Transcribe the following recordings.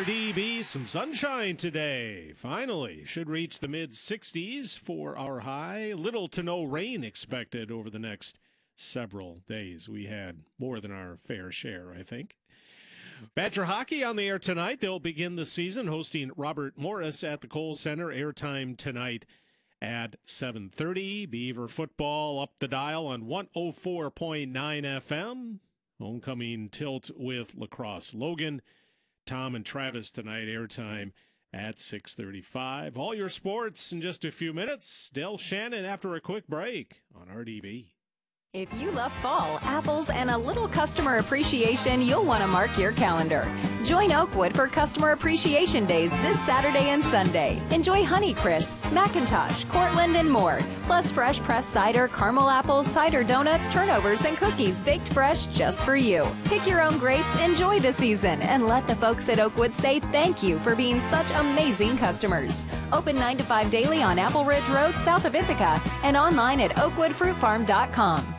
RDB, some sunshine today. Finally, should reach the mid-60s for our high. Little to no rain expected over the next several days. We had more than our fair share, I think. Badger hockey on the air tonight. They'll begin the season hosting Robert Morris at the Kohl Center. Airtime tonight at 7:30. Beaver football up the dial on 104.9 FM. Homecoming tilt with Lacrosse Logan. Tom and Travis tonight, airtime at 6:35. All your sports in just a few minutes. Del Shannon after a quick break on RDB. If you love fall, apples, and a little customer appreciation, you'll want to mark your calendar. Join Oakwood for Customer Appreciation Days this Saturday and Sunday. Enjoy Honeycrisp, McIntosh, Cortland, and more. Plus fresh pressed cider, caramel apples, cider donuts, turnovers, and cookies baked fresh just for you. Pick your own grapes, enjoy the season, and let the folks at Oakwood say thank you for being such amazing customers. Open 9 to 5 daily on Apple Ridge Road, south of Ithaca, and online at oakwoodfruitfarm.com.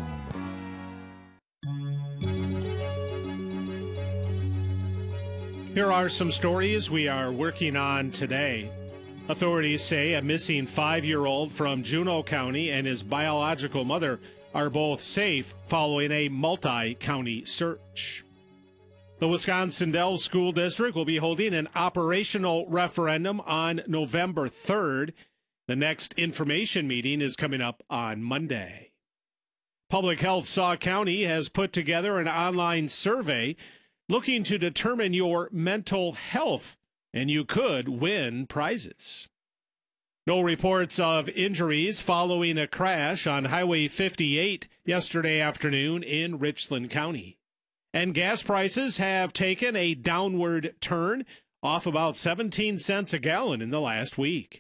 Here are some stories we are working on today. Authorities say a missing 5-year-old from Juneau County and his biological mother are both safe following a multi-county search. The Wisconsin Dells School District will be holding an operational referendum on November 3rd. The next information meeting is coming up on Monday. Public Health Sauk County has put together an online survey looking to determine your mental health, and you could win prizes. No reports of injuries following a crash on Highway 58 yesterday afternoon in Richland County. And gas prices have taken a downward turn, off about 17 cents a gallon in the last week.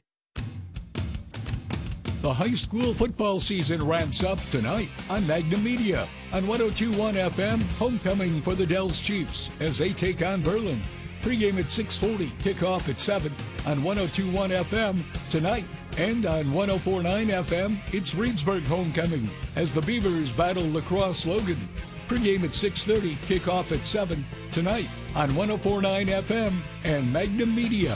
The high school football season ramps up tonight on Magnum Media. On 102.1 FM, homecoming for the Dells Chiefs as they take on Berlin. Pregame at 6:40, kickoff at 7 on 102.1 FM tonight. And on 104.9 FM, it's Reedsburg homecoming as the Beavers battle Lacrosse Logan. Pregame at 6:30, kickoff at 7 tonight on 104.9 FM and Magnum Media.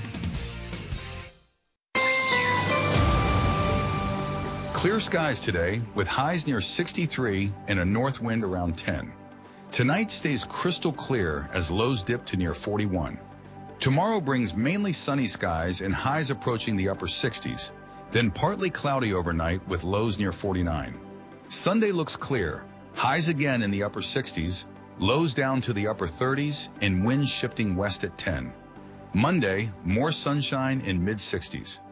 Clear skies today with highs near 63 and a north wind around 10. Tonight stays crystal clear as lows dip to near 41. Tomorrow brings mainly sunny skies and highs approaching the upper 60s, then partly cloudy overnight with lows near 49. Sunday looks clear, highs again in the upper 60s, lows down to the upper 30s, and winds shifting west at 10. Monday, more sunshine in mid-60s.